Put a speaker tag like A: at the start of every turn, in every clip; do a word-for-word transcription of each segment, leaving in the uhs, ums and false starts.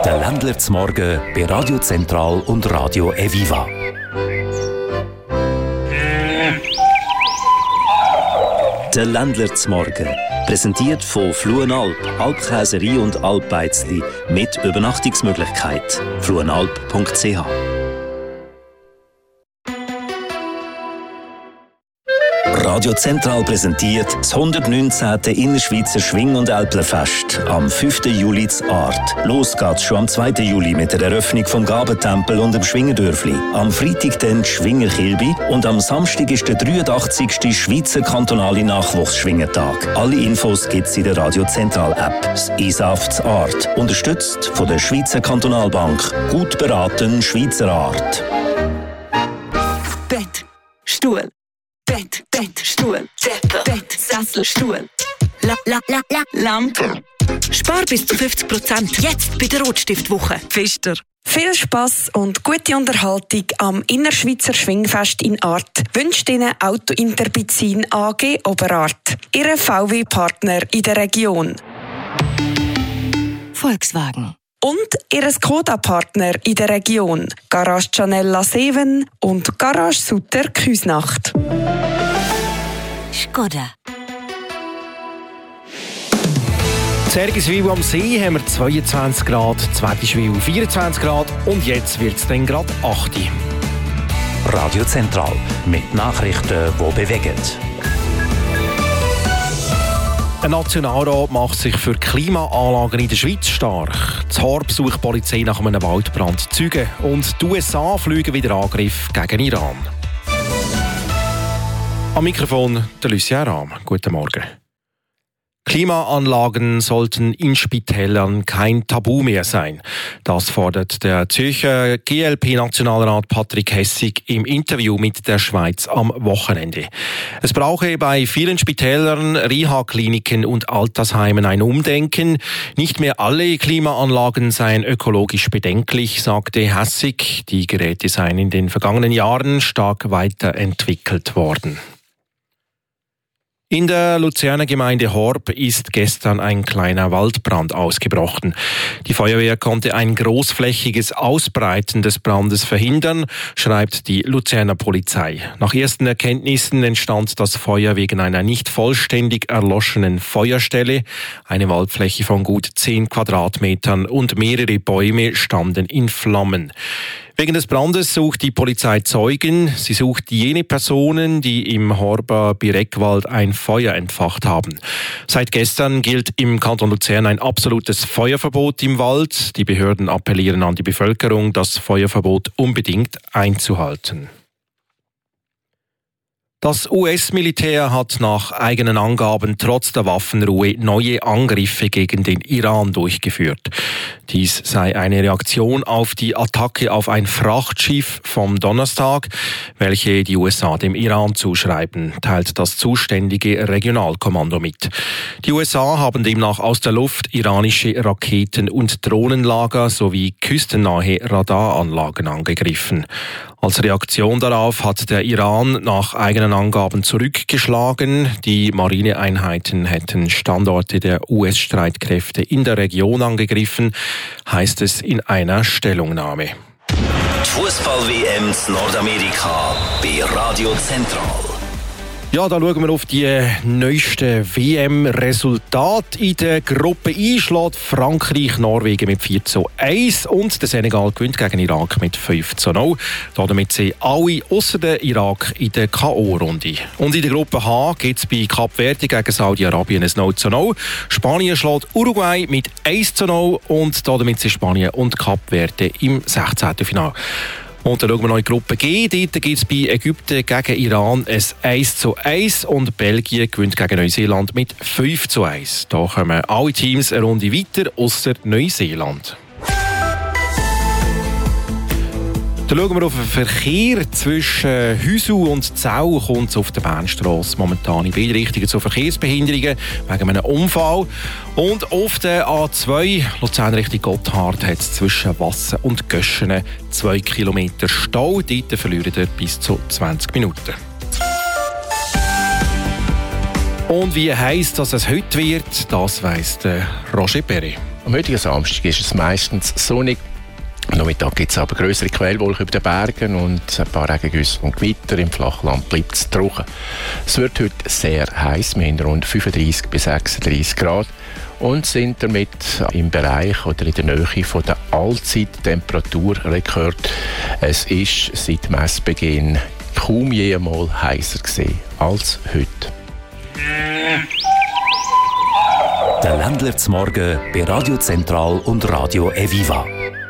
A: Der Ländler zum Morgen bei Radio Zentral und Radio Eviva. Der Ländler zum Morgen. Präsentiert von Fluenalp, Alpkäserie und Alpbeizli mit Übernachtungsmöglichkeit. fluenalp punkt c h Radio Zentral präsentiert das hundertneunzehnte Innerschweizer Schwing- und Älplerfest am fünften Juli zu Art. Los geht's schon am zweiten Juli mit der Eröffnung vom Gabentempel und dem Schwingerdörfli. Am Freitag dann die Schwingerkilbi und am Samstag ist der dreiundachtzigste Schweizer kantonale Nachwuchsschwingertag. Alle Infos gibt's in der Radio Zentral App. Das I S A F zu Art. Unterstützt von der Schweizer Kantonalbank. Gut beraten Schweizer Art.
B: Bett, Stuhl. Bett, Bett, Stuhl, Decke, Bett, Sessel, Stuhl, la, la, la, la, Lampe. Spar bis zu fünfzig Prozent jetzt bei der Rotstiftwoche. Pfister.
C: Viel Spass und gute Unterhaltung am Innerschweizer Schwingfest in Art wünscht Ihnen Auto Interbizin A G Oberart, Ihr V W-Partner in der Region.
B: Volkswagen.
C: Und Ihr Skoda-Partner in der Region, Garage Gianella Seven und Garage Sutter Küsnacht.
B: Skoda.
D: Zergiswil am See haben wir zweiundzwanzig Grad, Zwetischwil vierundzwanzig Grad und jetzt wird es dann gerade achtzig.
A: Radio Zentral mit Nachrichten, die bewegen.
D: Ein Nationalrat macht sich für Klimaanlagen in der Schweiz stark. Das H O R besucht die Polizei nach einem Waldbrand Züge und die U S A fliegen wieder Angriff gegen Iran. Am Mikrofon der Lucien Rahm. Guten Morgen. Klimaanlagen sollten in Spitälern kein Tabu mehr sein. Das fordert der Zürcher G L P-Nationalrat Patrick Hessig im Interview mit der Schweiz am Wochenende. Es brauche bei vielen Spitälern, Reha-Kliniken und Altersheimen ein Umdenken. Nicht mehr alle Klimaanlagen seien ökologisch bedenklich, sagte Hessig. Die Geräte seien in den vergangenen Jahren stark weiterentwickelt worden. In der Luzerner Gemeinde Horb ist gestern ein kleiner Waldbrand ausgebrochen. Die Feuerwehr konnte ein großflächiges Ausbreiten des Brandes verhindern, schreibt die Luzerner Polizei. Nach ersten Erkenntnissen entstand das Feuer wegen einer nicht vollständig erloschenen Feuerstelle. Eine Waldfläche von gut zehn Quadratmetern und mehrere Bäume standen in Flammen. Wegen des Brandes sucht die Polizei Zeugen. Sie sucht jene Personen, die im Horber Bireckwald ein Feuer entfacht haben. Seit gestern gilt im Kanton Luzern ein absolutes Feuerverbot im Wald. Die Behörden appellieren an die Bevölkerung, das Feuerverbot unbedingt einzuhalten. Das U S-Militär hat nach eigenen Angaben trotz der Waffenruhe neue Angriffe gegen den Iran durchgeführt. Dies sei eine Reaktion auf die Attacke auf ein Frachtschiff vom Donnerstag, welche die U S A dem Iran zuschreiben, teilt das zuständige Regionalkommando mit. Die U S A haben demnach aus der Luft iranische Raketen- und Drohnenlager sowie küstennahe Radaranlagen angegriffen. Als Reaktion darauf hat der Iran nach eigenen Angaben zurückgeschlagen. Die Marineeinheiten hätten Standorte der U S-Streitkräfte in der Region angegriffen, heißt es in einer Stellungnahme.
A: Die Fußball-W M in Nordamerika bei Radio Zentral.
D: Ja, da schauen wir auf die neuesten W M-Resultate. In der Gruppe I schlägt Frankreich Norwegen mit vier zu eins und der Senegal gewinnt gegen Irak mit fünf zu null. Damit sind alle ausser der Irak in der K O-Runde. Und in der Gruppe H geht es bei Kap Verde gegen Saudi-Arabien ein null zu null. Spanien schlägt Uruguay mit eins zu null und damit sind Spanien und Kap Verde im sechzehnten Finale. Und dann schauen wir noch in die Gruppe G. Dort gibt es bei Ägypten gegen Iran ein eins zu eins und Belgien gewinnt gegen Neuseeland mit fünf zu eins. Da kommen alle Teams eine Runde weiter, ausser Neuseeland. Dann schauen wir auf den Verkehr. Zwischen Hüsu und Zau kommt es auf der Bernstrasse momentan in beide Richtungen zu Verkehrsbehinderungen wegen einem Unfall. Und auf der A zwei Luzern Richtung Gotthard hat es zwischen Wassen und Göschenen zwei Kilometer Stau. Dort verlieren ihr bis zu zwanzig Minuten. Und wie heisst, dass es heute wird, das weiss der Roger Perry.
E: Am heutigen Samstag ist es meistens sonnig. Am Nachmittag gibt es aber grössere Quellwolken über den Bergen und ein paar Regengüsse und Gewitter. Im Flachland bleibt es trocken. Es wird heute sehr heiß, wir haben rund fünfunddreißig bis sechsunddreißig Grad und sind damit im Bereich oder in der Nähe von der Allzeit-Temperaturrekord. Es ist seit Messbeginn kaum jemals heißer gewesen als heute.
A: Der Ländler zum Morgen bei Radio Zentral und Radio Eviva.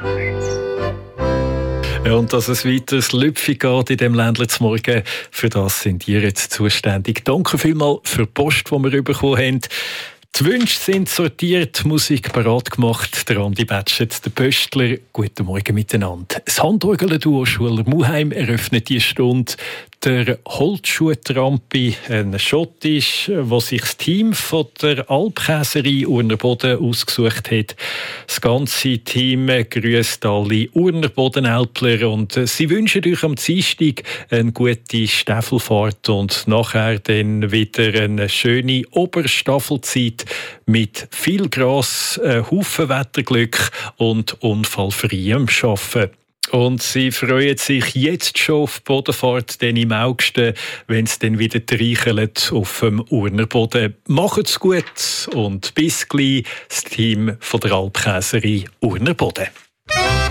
F: Ja, und dass es weiter Lüpfi geht in dem Ländler zum Morgen, für das sind ihr jetzt zuständig. Danke vielmals für die Post, die wir bekommen haben. Die Wünsche sind sortiert, Musik parat gemacht. Der Andi Betschet, der Pöstler. Guten Morgen miteinander. Das Handorgel-Duo Schuler Muheim eröffnet die Stunde. Der Holzschuhtrampi, ein Schottisch, wo sich das Team von der Alpkäserei Urnerboden ausgesucht hat. Das ganze Team grüßt alle Urnerboden-Älpler und sie wünschen euch am Dienstag eine gute Staffelfahrt und nachher dann wieder eine schöne Oberstaffelzeit mit viel Gras, Haufen Wetterglück und unfallfreiem Arbeiten. Und sie freuen sich jetzt schon auf die Bodenfahrt, denn im August, wenn es dann wieder reichelt auf dem Urnerboden. Macht's gut und bis gleich, das Team von der Alpkäserei Urnerboden.